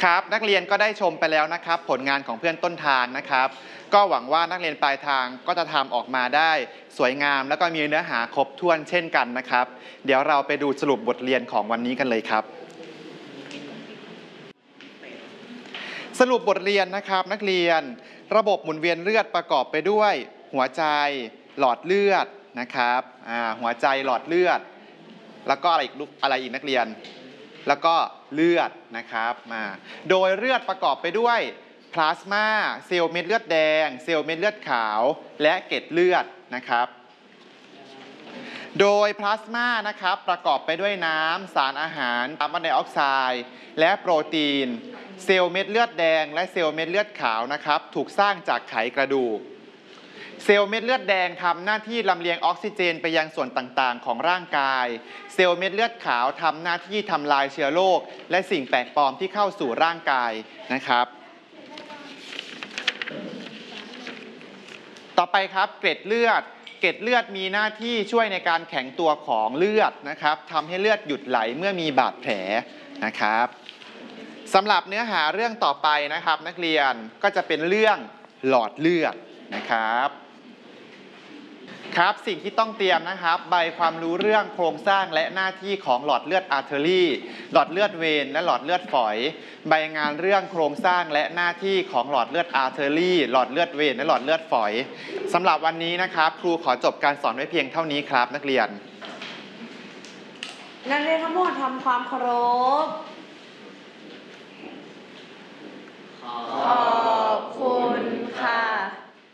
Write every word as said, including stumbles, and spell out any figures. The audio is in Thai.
ครับนักเรียนก็ได้ชมไปแล้วนะครับผลงานของเพื่อนต้นทางนะครับก็หวังว่านักเรียนปลายทางก็จะทำออกมาได้สวยงามแล้วก็มีเนื้อหาครบถ้วนเช่นกันนะครับเดี๋ยวเราไปดูสรุปบทเรียนของวันนี้กันเลยครับสรุปบทเรียนนะครับนักเรียนระบบหมุนเวียนเลือดประกอบไปด้วยหัวใจหลอดเลือดนะครับหัวใจหลอดเลือดแล้วก็อะไรอีกอะไรอีกนักเรียนแล้วก็เลือดนะครับมาโดยเลือดประกอบไปด้วยพลาสมาเซลล์เม็ดเลือดแดงเซลล์เม็ดเลือดขาวและเกล็ดเลือดนะครับโดยพลาสมานะครับประกอบไปด้วยน้ำสารอาหารคาร์บอนไดออกไซด์และโปรตีนเซลล์เม็ดเลือดแดงและเซลล์เม็ดเลือดขาวนะครับถูกสร้างจากไขกระดูกเซลล์เม็ดเลือดแดงทำหน้าที่ลำเลียงออกซิเจนไปยังส่วนต่างๆของร่างกายเซลล์เม็ดเลือดขาวทำหน้าที่ทำลายเชื้อโรคและสิ่งแปลกปลอมที่เข้าสู่ร่างกายนะครับต่อไปครับเกล็ดเลือดเกล็ดเลือดมีหน้าที่ช่วยในการแข็งตัวของเลือดนะครับทำให้เลือดหยุดไหลเมื่อมีบาดแผลนะครับสำหรับเนื้อหาเรื่องต่อไปนะครับนักเรียนก็จะเป็นเรื่องหลอดเลือดนะครับครับสิ่งที่ต้องเตรียมนะครับใบความรู้เรื่องโครงสร้างและหน้าที่ของหลอดเลือดอาร์เทอรี่หลอดเลือดเวนและหลอดเลือดฝอยใบงานเรื่องโครงสร้างและหน้าที่ของหลอดเลือดอาร์เทอรี่หลอดเลือดเวนและหลอดเลือดฝอยสำหรับวันนี้นะครับครูขอจบการสอนไว้เพียงเท่านี้ครับนักเรียนนักเรียนทั้งหมดทำความเคารพขอบคุณค่ะ